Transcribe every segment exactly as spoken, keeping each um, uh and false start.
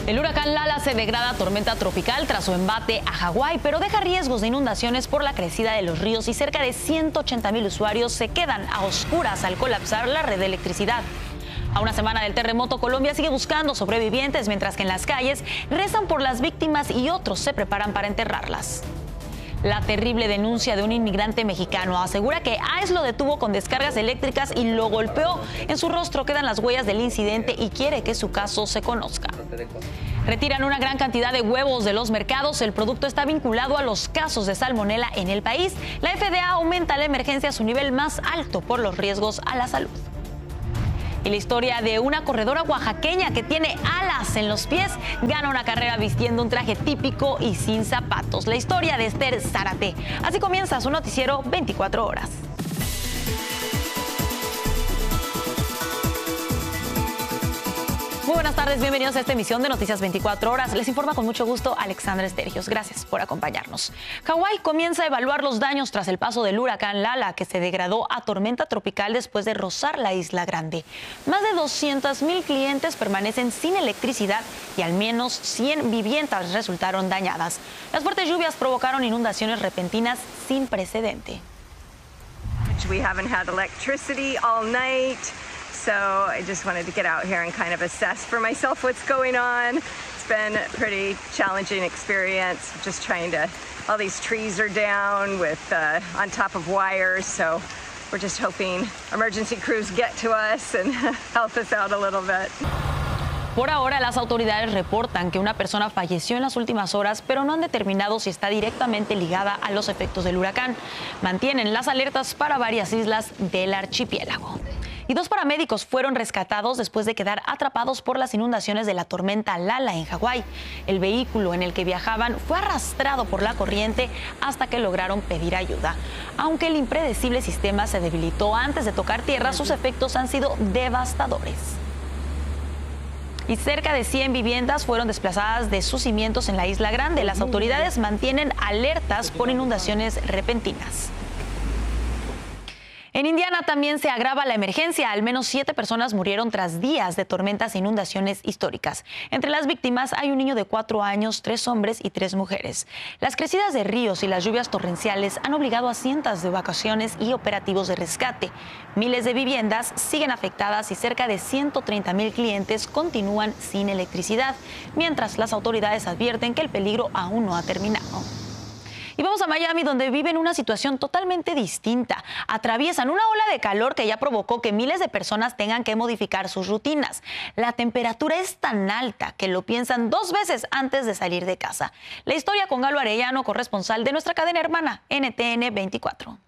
El huracán Lala se degrada a tormenta tropical tras su embate a Hawái, pero deja riesgos de inundaciones por la crecida de los ríos y cerca de ciento ochenta mil usuarios se quedan a oscuras al colapsar la red de electricidad. A una semana del terremoto, Colombia sigue buscando sobrevivientes, mientras que en las calles rezan por las víctimas y otros se preparan para enterrarlas. La terrible denuncia de un inmigrante mexicano asegura que ICE lo detuvo con descargas eléctricas y lo golpeó. En su rostro quedan las huellas del incidente y quiere que su caso se conozca. Retiran una gran cantidad de huevos de los mercados. El producto está vinculado a los casos de salmonela en el país. La F D A aumenta la emergencia a su nivel más alto por los riesgos a la salud. Y la historia de una corredora oaxaqueña que tiene alas en los pies gana una carrera vistiendo un traje típico y sin zapatos. La historia de Esther Zárate. Así comienza su noticiero veinticuatro horas. Muy buenas tardes, bienvenidos a esta emisión de Noticias veinticuatro horas. Les informa con mucho gusto Alexandra Estergios. Gracias por acompañarnos. Hawái comienza a evaluar los daños tras el paso del huracán Lala, que se degradó a tormenta tropical después de rozar la Isla Grande. Más de doscientos mil clientes permanecen sin electricidad y al menos cien viviendas resultaron dañadas. Las fuertes lluvias provocaron inundaciones repentinas sin precedente. We haven't had electricity all night. So I just wanted to get out here and kind of assess for myself what's going on. It's been a pretty challenging experience, just trying to, all these trees are down with, uh, on top of wires, so we're just hoping emergency crews get to us and help us out a little bit. Por ahora, las autoridades reportan que una persona falleció en las últimas horas, pero no han determinado si está directamente ligada a los efectos del huracán. Mantienen las alertas para varias islas del archipiélago. Y dos paramédicos fueron rescatados después de quedar atrapados por las inundaciones de la tormenta Lala en Hawái. El vehículo en el que viajaban fue arrastrado por la corriente hasta que lograron pedir ayuda. Aunque el impredecible sistema se debilitó antes de tocar tierra, sus efectos han sido devastadores. Y cerca de cien viviendas fueron desplazadas de sus cimientos en la Isla Grande. Las autoridades mantienen alertas por inundaciones repentinas. En Indiana también se agrava la emergencia. Al menos siete personas murieron tras días de tormentas e inundaciones históricas. Entre las víctimas hay un niño de cuatro años, tres hombres y tres mujeres. Las crecidas de ríos y las lluvias torrenciales han obligado a cientos de evacuaciones y operativos de rescate. Miles de viviendas siguen afectadas y cerca de ciento treinta mil clientes continúan sin electricidad, mientras las autoridades advierten que el peligro aún no ha terminado. Y vamos a Miami, donde viven una situación totalmente distinta. Atraviesan una ola de calor que ya provocó que miles de personas tengan que modificar sus rutinas. La temperatura es tan alta que lo piensan dos veces antes de salir de casa. La historia con Galo Arellano, corresponsal de nuestra cadena hermana N T N veinticuatro.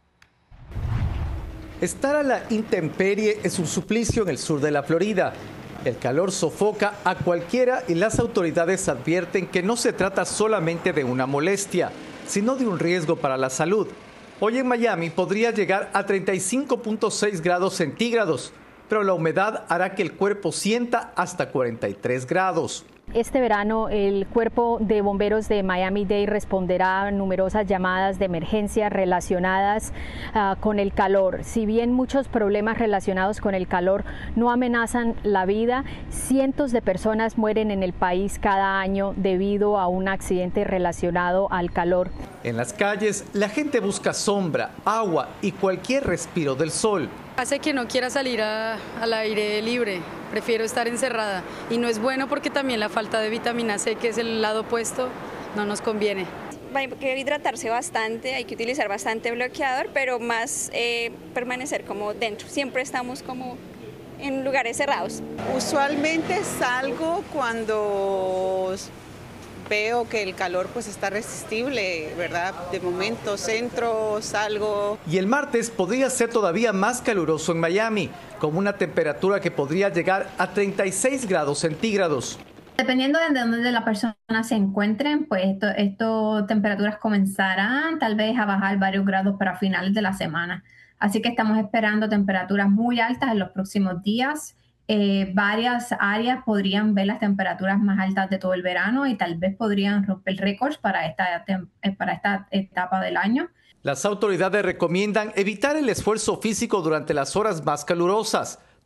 Estar a la intemperie es un suplicio en el sur de la Florida. El calor sofoca a cualquiera y las autoridades advierten que no se trata solamente de una molestia, sino de un riesgo para la salud. Hoy en Miami podría llegar a treinta y cinco punto seis grados centígrados, pero la humedad hará que el cuerpo sienta hasta cuarenta y tres grados. Este verano el Cuerpo de Bomberos de Miami-Dade responderá a numerosas llamadas de emergencia relacionadas uh, con el calor. Si bien muchos problemas relacionados con el calor no amenazan la vida, cientos de personas mueren en el país cada año debido a un accidente relacionado al calor. En las calles, la gente busca sombra, agua y cualquier respiro del sol. Hace que no quiera salir a, al aire libre, prefiero estar encerrada y no es bueno porque también la falta de vitamina C, que es el lado opuesto, no nos conviene. Hay que hidratarse bastante, hay que utilizar bastante bloqueador, pero más eh, permanecer como dentro, siempre estamos como en lugares cerrados. Usualmente salgo cuando veo que el calor pues está resistible, ¿verdad? De momento centro, salgo. Y el martes podría ser todavía más caluroso en Miami, con una temperatura que podría llegar a treinta y seis grados centígrados. Dependiendo de dónde la persona se encuentren, pues estas esto, temperaturas comenzarán tal vez a bajar varios grados para finales de la semana. Así que estamos esperando temperaturas muy altas en los próximos días. Eh, varias áreas podrían ver las temperaturas más altas de todo el verano y tal vez podrían romper récords para esta, para esta etapa del año. Las autoridades recomiendan evitar el esfuerzo físico durante las horas más calurosas.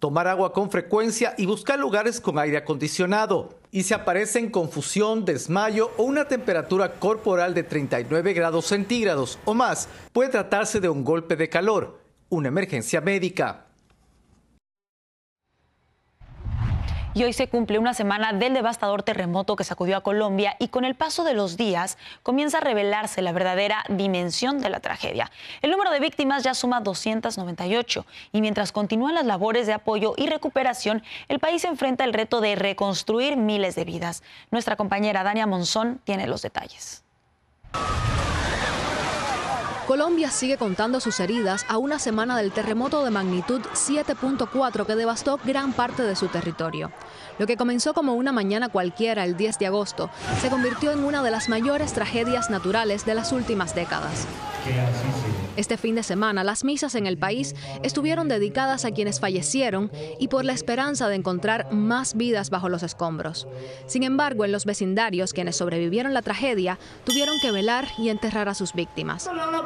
tomar agua con frecuencia y buscar lugares con aire acondicionado. Y si aparecen confusión, desmayo o una temperatura corporal de treinta y nueve grados centígrados o más, puede tratarse de un golpe de calor, una emergencia médica. Y hoy se cumple una semana del devastador terremoto que sacudió a Colombia y con el paso de los días comienza a revelarse la verdadera dimensión de la tragedia. El número de víctimas ya suma doscientas noventa y ocho y mientras continúan las labores de apoyo y recuperación, el país enfrenta el reto de reconstruir miles de vidas. Nuestra compañera Dania Monzón tiene los detalles. Colombia sigue contando sus heridas a una semana del terremoto de magnitud siete punto cuatro que devastó gran parte de su territorio. Lo que comenzó como una mañana cualquiera el diez de agosto se convirtió en una de las mayores tragedias naturales de las últimas décadas. Este fin de semana, las misas en el país estuvieron dedicadas a quienes fallecieron y por la esperanza de encontrar más vidas bajo los escombros. Sin embargo, en los vecindarios, quienes sobrevivieron la tragedia, tuvieron que velar y enterrar a sus víctimas.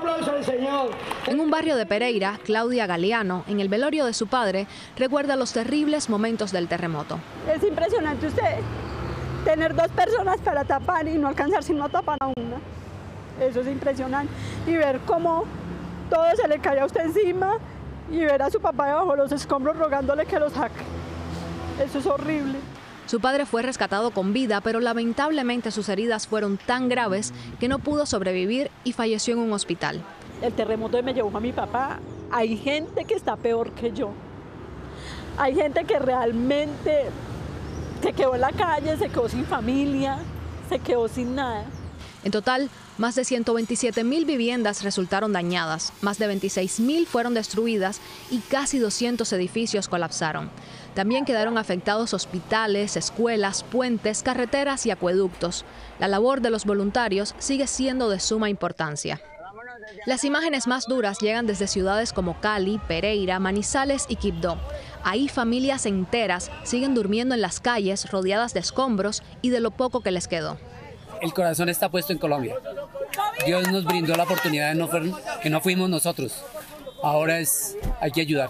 En un barrio de Pereira, Claudia Galeano, en el velorio de su padre, recuerda los terribles momentos del terremoto. Es impresionante usted tener dos personas para tapar y no alcanzar sino tapar a una. Eso es impresionante. Y ver cómo todo se le cae a usted encima y ver a su papá debajo de los escombros rogándole que lo saque. Eso es horrible. Su padre fue rescatado con vida, pero lamentablemente sus heridas fueron tan graves que no pudo sobrevivir y falleció en un hospital. El terremoto me llevó a mi papá. Hay gente que está peor que yo. Hay gente que realmente se quedó en la calle, se quedó sin familia, se quedó sin nada. En total, más de ciento veintisiete mil viviendas resultaron dañadas, más de veintiséis mil fueron destruidas y casi doscientos edificios colapsaron. También quedaron afectados hospitales, escuelas, puentes, carreteras y acueductos. La labor de los voluntarios sigue siendo de suma importancia. Las imágenes más duras llegan desde ciudades como Cali, Pereira, Manizales y Quibdó. Ahí familias enteras siguen durmiendo en las calles rodeadas de escombros y de lo poco que les quedó. El corazón está puesto en Colombia. Dios nos brindó la oportunidad de no fue, que no fuimos nosotros. Ahora es, hay que ayudar.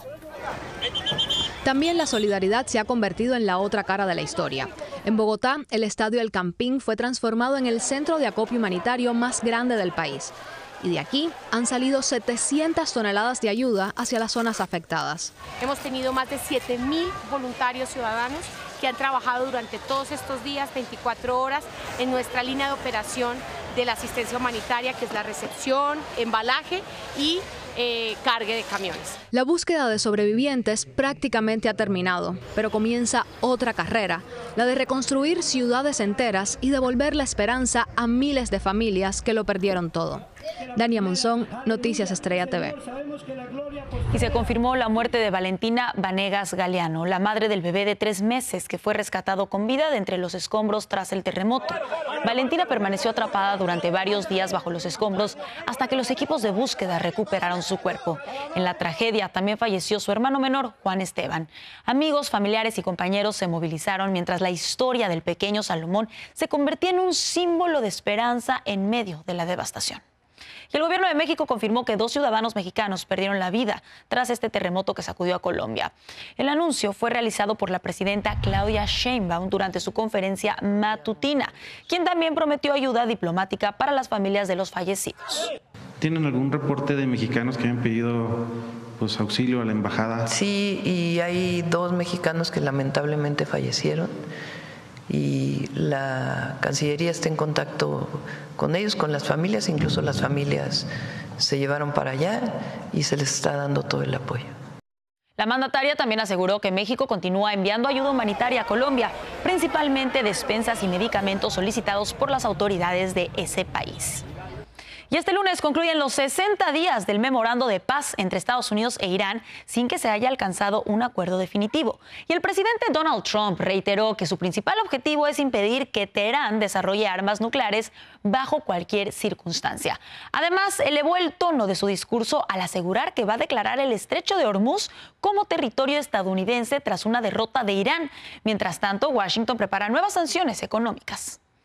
También la solidaridad se ha convertido en la otra cara de la historia. En Bogotá, el estadio El Campín fue transformado en el centro de acopio humanitario más grande del país. Y de aquí han salido setecientas toneladas de ayuda hacia las zonas afectadas. Hemos tenido más de siete mil voluntarios ciudadanos que han trabajado durante todos estos días, veinticuatro horas, en nuestra línea de operación de la asistencia humanitaria, que es la recepción, embalaje y eh, cargue de camiones. La búsqueda de sobrevivientes prácticamente ha terminado, pero comienza otra carrera, la de reconstruir ciudades enteras y devolver la esperanza a miles de familias que lo perdieron todo. Dania Monzón, Noticias Estrella T V. Y se confirmó la muerte de Valentina Vanegas Galeano, la madre del bebé de tres meses que fue rescatado con vida de entre los escombros tras el terremoto. Valentina permaneció atrapada durante varios días bajo los escombros hasta que los equipos de búsqueda recuperaron su cuerpo. En la tragedia también falleció su hermano menor, Juan Esteban. Amigos, familiares y compañeros se movilizaron mientras la historia del pequeño Salomón se convertía en un símbolo de esperanza en medio de la devastación. Y el gobierno de México confirmó que dos ciudadanos mexicanos perdieron la vida tras este terremoto que sacudió a Colombia. El anuncio fue realizado por la presidenta Claudia Sheinbaum durante su conferencia matutina, quien también prometió ayuda diplomática para las familias de los fallecidos. ¿Tienen algún reporte de mexicanos que hayan pedido pues, auxilio a la embajada? Sí, y hay dos mexicanos que lamentablemente fallecieron. Y la Cancillería está en contacto con ellos, con las familias, incluso las familias se llevaron para allá y se les está dando todo el apoyo. La mandataria también aseguró que México continúa enviando ayuda humanitaria a Colombia, principalmente despensas y medicamentos solicitados por las autoridades de ese país. Y este lunes concluyen los sesenta días del memorando de paz entre Estados Unidos e Irán sin que se haya alcanzado un acuerdo definitivo. Y el presidente Donald Trump reiteró que su principal objetivo es impedir que Teherán desarrolle armas nucleares bajo cualquier circunstancia. Además, elevó el tono de su discurso al asegurar que va a declarar el estrecho de Hormuz como territorio estadounidense tras una derrota de Irán. Mientras tanto, Washington prepara nuevas sanciones económicas.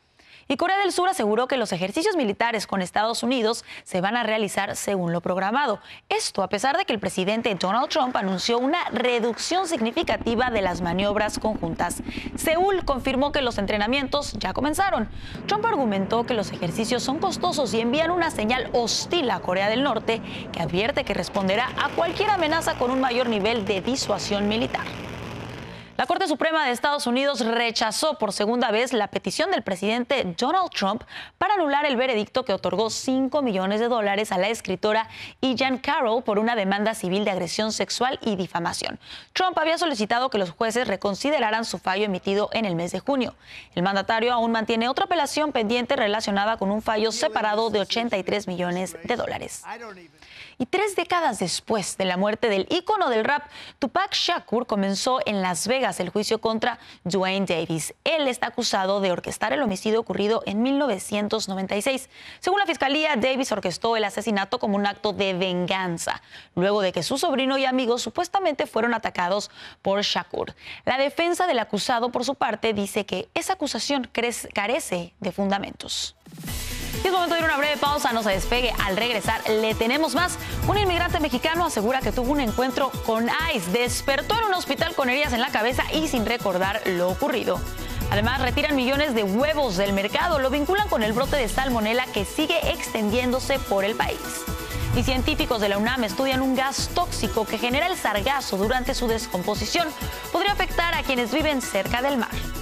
Y Corea del Sur aseguró que los ejercicios militares con Estados Unidos se van a realizar según lo programado. Esto a pesar de que el presidente Donald Trump anunció una reducción significativa de las maniobras conjuntas. Seúl confirmó que los entrenamientos ya comenzaron. Trump argumentó que los ejercicios son costosos y envían una señal hostil a Corea del Norte, que advierte que responderá a cualquier amenaza con un mayor nivel de disuasión militar. La Corte Suprema de Estados Unidos rechazó por segunda vez la petición del presidente Donald Trump para anular el veredicto que otorgó cinco millones de dólares a la escritora Jean Carroll por una demanda civil de agresión sexual y difamación. Trump había solicitado que los jueces reconsideraran su fallo emitido en el mes de junio. El mandatario aún mantiene otra apelación pendiente relacionada con un fallo separado de ochenta y tres millones de dólares. Y tres décadas después de la muerte del ícono del rap, Tupac Shakur, comenzó en Las Vegas el juicio contra Duane Davis. Él está acusado de orquestar el homicidio ocurrido en mil novecientos noventa y seis. Según la fiscalía, Davis orquestó el asesinato como un acto de venganza, luego de que su sobrino y amigos supuestamente fueron atacados por Shakur. La defensa del acusado, por su parte, dice que esa acusación carece de fundamentos. Y es momento de ir a una breve pausa, no se despegue. Al regresar le tenemos más. Un inmigrante mexicano asegura que tuvo un encuentro con ICE. Despertó en un hospital con heridas en la cabeza y sin recordar lo ocurrido. Además, retiran millones de huevos del mercado. Lo vinculan con el brote de salmonela que sigue extendiéndose por el país. Y científicos de la UNAM estudian un gas tóxico que genera el sargazo durante su descomposición. Podría afectar a quienes viven cerca del mar.